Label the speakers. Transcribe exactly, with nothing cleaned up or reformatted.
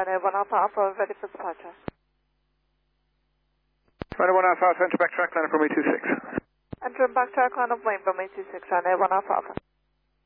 Speaker 1: Runway one Alpha Alpha, ready for departure.
Speaker 2: Runway one Alpha Alpha, enter back track line of runway two six.
Speaker 1: Enter back track line of Wayne, runway two six, runway one Alpha Alpha.